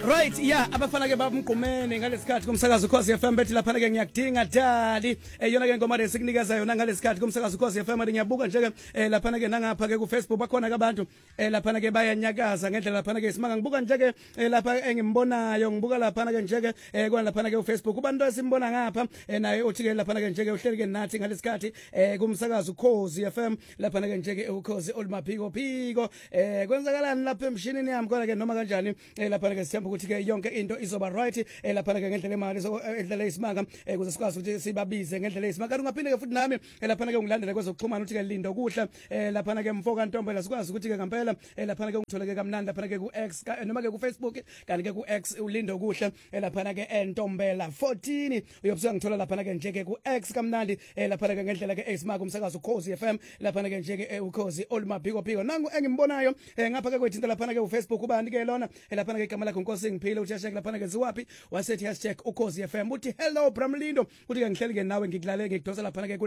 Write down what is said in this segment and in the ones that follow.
Right, yeah, abafana ke babumgqumene ngalesikhathi kumsakazo Khosi FM bethi lapha ke ngiyakudinga dali yona ke ngoma lesikunikeza yona ngalesikhathi kumsakazo Khosi FM manje ngiyabuka nje ke lapha ke nangapha ke ku Facebook bakhona ke abantu lapha ke bayanyakaza ngendlela lapha ke simanga ngibuka nje ke lapha engimbonayo ngibuka lapha ke nje ke kwana lapha ke ku Facebook kubantu esimbona ngapha naye uthi ke lapha ke nje ke uhleli ke nathi ngalesikhathi kumsakazo Khosi FM lapha ke nje ke ukhozi olumaphiko phiko kwenzakalani lapha emshinini yami khona ke noma kanjani lapha ke siyamba ukuthi ke yonke into izoba right lapha ke ngendlela imali endlela isimanga ukuze sikwazi ukuthi sibabize ngendlela isimanga ungaphinde ke futhi nami lapha ke ungilandele kwezokuxhumana uthi ke lindo kuhla lapha ke mfoka Ntombela sikwazi ukuthi ke ngempela lapha ke ungithole ke kamnandi lapha ke ku X noma ke ku Facebook kanti ke ku X ulindo kuhla lapha ke Ntombela 14 uyobusuka ngithola lapha ke nje ke ku X kamnandi lapha ke ngendlela ke isimanga umsakazo Khosi FM lapha ke nje ke ukhozi olumaphiko phiko nangu engimbonayo ngapha ke kwethinta lapha ke ku Facebook ubani ke lona lapha ke igama lakho Nkosi ngiphile uthi hashtag lapha ke ziwapi wasethi hashtag ukhozi FM uthi hello Bramlindo uthi ke ngihleli ke nawe ngikulalele ngikudosa lapha ke ku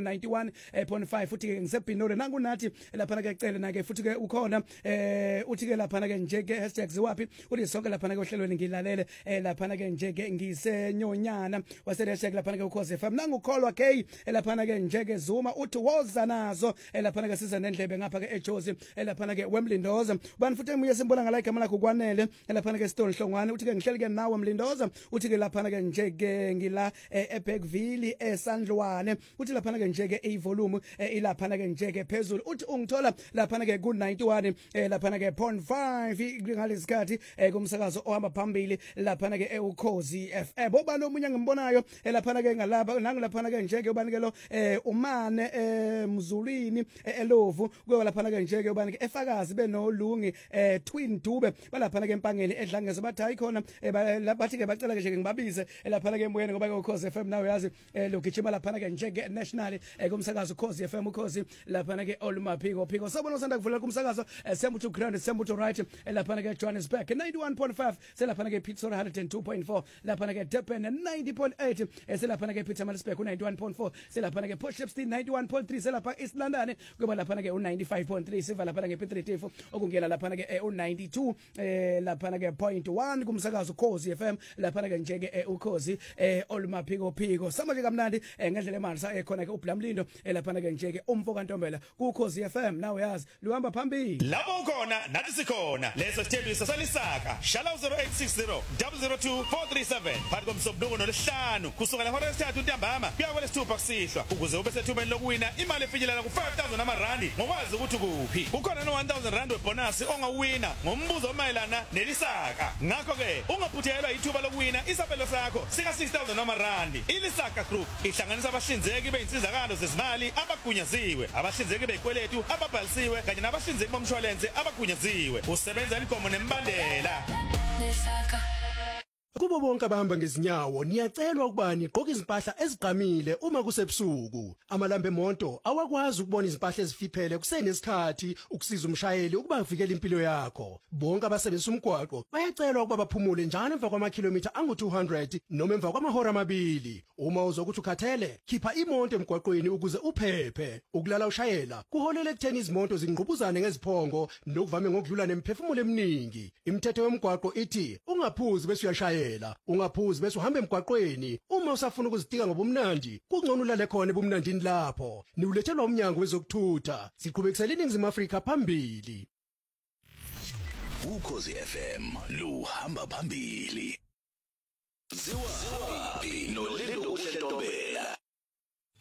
91.5 uthi ke ngisebhinole nangu nathi lapha ke cele na ke futhi ke ukhona uthi ke lapha ke nje ke hashtag ziwapi uthi sonke lapha ke ohlelweni ngilalele lapha ke nje ke ngisenyonyana wasethi hashtag lapha ke ukhozi FM nangu kholwa K lapha ke nje ke Zuma uthi woza nazo lapha ke siza nendlebe ngapha ke eJozi lapha ke Wemlindoza bani futhi emuye simbona ngala igama lakho kwanele lapha ke Stone Hlongwane uthi ke ngihleli ke nawe Mlindoza uthi ke lapha ke nje ke ngila eBackville eSandlwane uthi lapha ke nje ke ivolume ilapha ke nje ke phezulu uthi ungithola lapha ke ku 91 lapha ke 0.5 ngalesikhathi kumsakazo ohamba phambili lapha ke ukhozi FM bobani omunye ngimbonayo lapha ke ngalapha nangilapha ke nje ke ubani ke lo umane Mzulwini eLovu kuyo lapha ke nje ke ubani ke efakazi benolungi Twin Dube balapha ke empangeni edlangezo bathi ayikhona bathi ke bacela ke nje ngibabize lapha ke embuyeni ngoba ke ukhozi FM nawe yazi lokugijima lapha ke nje ke national kumsakazo Khosi FM ukhozi lapha ke olumaphiko phiko sabona usanda kuvulela kumsakazo sembuthi ground sembuthi right lapha ke Johannesburg 91.5 selapha ke Pretoria 102.4 lapha ke Durban 90.8 selapha ke Pietermaritzburg 91.4 selapha ke Port Shepstone 91.3 selapha East London kuba lapha ke 95.3 siva lapha ke Piet Retief okungena lapha ke u92 lapha ke 0.1 kumsakazo Khosi FM lapha ke nje ke ukhozi olumaphiko phiko samanje kamnandi ngendlela emali sa ekhona ke uBlamlindo lapha ke nje ke umfoka Ntombela ku Khosi FM nawe yazi luhamba phambili lapho khona nathi sikhona leso sithembiso salisaka shala 0860 002 437 phakathi komsobungu nolesihlanu kusukela ihora lesithathu ntambama kuya kwelesithupha kusihlwa ukuze ube sethubeni lokuwina imali efinyelela ku 5000 amarandi ngokwazi ukuthi kuphi kukhona no 1000 rand webonus ongawina ngombuzo omayelana nelisaka ngakho ke ungaphuthelwa ithuba lokuwina isabelo sakho sika 6000 amarandi ilisaka group ihlanganisa abahlinzeki beyinsizakalo zezimali abagunyaziwe abahlinzeki beyikweletu ababhalisiwe kanye nabahlinzeki bomshwalense abagunyaziwe usebenza inkomo nembandela Lesaka Kubo bonke abahamba ngezinyawo niyacelwa ukuba niqoke izimpahla eziqhamile uma kusebusuku. Amalambe emonto awakwazi ukubona izimpahla ezifiphele kusenesikhathi ukusiza umshayeli ukuba avikele impilo yakho. Bonke abasebenzisa umgwaqo bayacelwa ukuba baphumule njalo emva kwamakhilomitha angu200 noma emva kwamahora amabili. Uma uzokuthi ukhathele, khipha imoto emgwaqweni ukuze uphephe. Ukulala ushayela kuholela ekutheni izimoto zingqubuzane ngeziphongo nokuvame ngokudlula nemphefumulo eminingi. Imithetho yomgwaqo ithi ungaphuzi bese uyashayela. Ungaphuzi bese uhamba emgwaqweni uma usafuna ukuzitika ngobumnandi kungcono ulale khona ebumnandini lapho niulethelwa umnyango wezokuthutha siqhubekisela iningizimu Afrika phambili Ukhozi FM luhamba phambili Ziwa no